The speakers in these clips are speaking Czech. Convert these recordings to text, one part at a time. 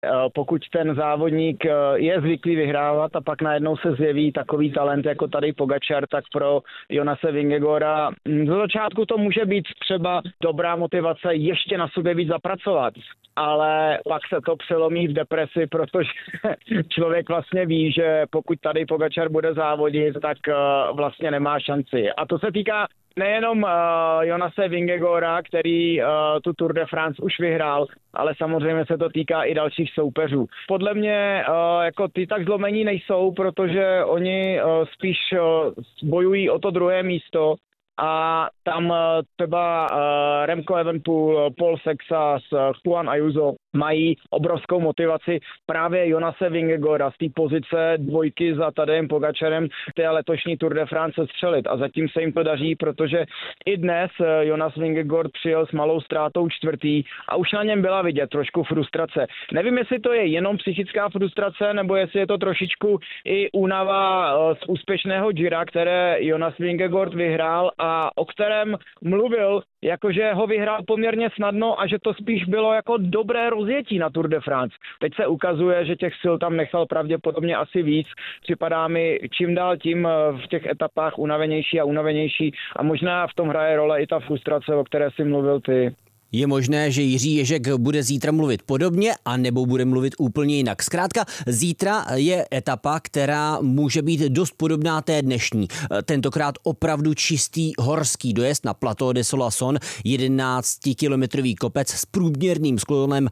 Pokud ten závodník je zvyklý vyhrávat a pak najednou se zjeví takový talent jako tady Pogačar, tak pro Jonase Vingegaarda do začátku to může být třeba dobrá motivace ještě na sobě víc zapracovat. Ale pak se to přelomí v depresi, protože člověk vlastně ví, že pokud tady Pogačar bude závodit, tak vlastně nemá šanci. A to se týká nejenom Jonase Vingegaarda, který tu Tour de France už vyhrál, ale samozřejmě se to týká i dalších soupeřů. Podle mě jako ty tak zlomení nejsou, protože oni spíš bojují o to druhé místo. A tam třeba Remco Evenepoel, Paul Sexas, Juan Ayuso mají obrovskou motivaci právě Jonase Vingegaarda z té pozice dvojky za Tadejem Pogačarem té letošní Tour de France střelit. A zatím se jim to daří, protože i dnes Jonas Vingegaard přijel s malou ztrátou čtvrtý a už na něm byla vidět trošku frustrace. Nevím, jestli to je jenom psychická frustrace, nebo jestli je to trošičku i únava z úspěšného Gira, které Jonas Vingegaard vyhrál a o kterém mluvil, jakože ho vyhrál poměrně snadno a že to spíš bylo jako dobré rozjetí na Tour de France. Teď se ukazuje, že těch sil tam nechal pravděpodobně asi víc. Připadá mi čím dál tím v těch etapách unavenější a unavenější a možná v tom hraje role i ta frustrace, o které jsi mluvil ty. Je možné, že Jiří Ježek bude zítra mluvit podobně a nebo bude mluvit úplně jinak. Zkrátka, zítra je etapa, která může být dost podobná té dnešní. Tentokrát opravdu čistý horský dojezd na Plateau de Solasson, 11-kilometrový kopec s průměrným sklonem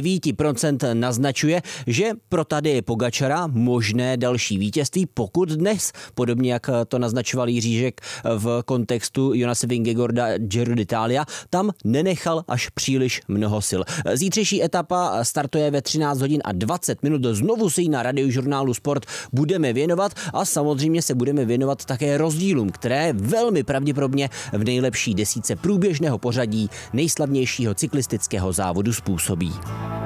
9% naznačuje, že pro Tadeje Pogačara možné další vítězství, pokud dnes, podobně jak to naznačoval Jiří Ježek v kontextu Jonase Vingegaarda Giro d'Italia, tam nenechal až příliš mnoho sil. Zítřejší etapa startuje ve 13 hodin a 20 minut. Znovu si ji na Radiožurnálu Sport budeme věnovat a samozřejmě se budeme věnovat také rozdílům, které velmi pravděpodobně v nejlepší desítce průběžného pořadí nejslavnějšího cyklistického závodu způsobí.